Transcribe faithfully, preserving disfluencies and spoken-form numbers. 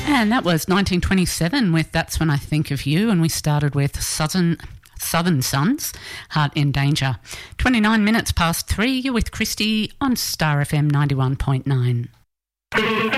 And that was nineteen twenty-seven with That's When I Think of You, and we started with Southern Southern Sons, Heart in Danger. twenty-nine minutes past three, you're with Christy on Star F M ninety-one point nine.